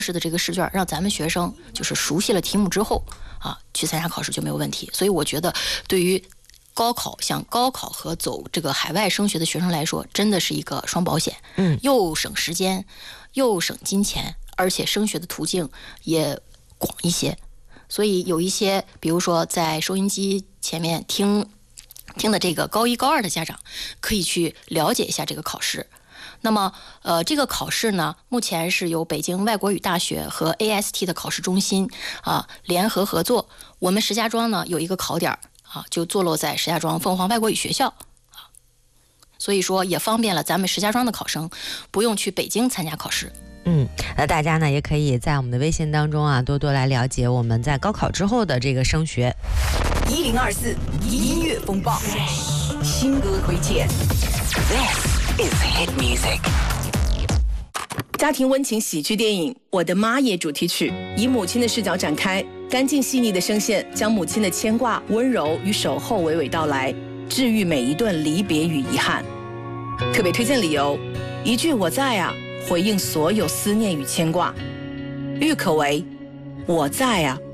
试的这个试卷，让咱们学生就是熟悉了题目之后啊，去参加考试就没有问题。所以我觉得，对于像高考和走这个海外升学的学生来说，真的是一个双保险。又省时间，又省金钱，而且升学的途径也广一些。所以有一些，比如说在收音机前面听的这个高1、高2的家长，可以去了解一下这个考试。那么，这个考试呢，目前是由北京外国语大学和 AST 的考试中心联合合作。我们石家庄呢有一个考点就坐落在石家庄凤凰外国语学校所以说也方便了咱们石家庄的考生不用去北京参加考试。 那大家呢也可以在我们的微信当中多多来了解我们在高考之后的这个升学。 1024音乐风暴新歌推荐。This is hit music。家庭温情喜剧电影《我的妈耶》主题曲，以母亲的视角展开，干净细腻的声线将母亲的牵挂、温柔与守候娓娓道来，治愈每一段离别与遗憾。特别推荐理由：一句我在回应所有思念与牵挂。郁可唯，我在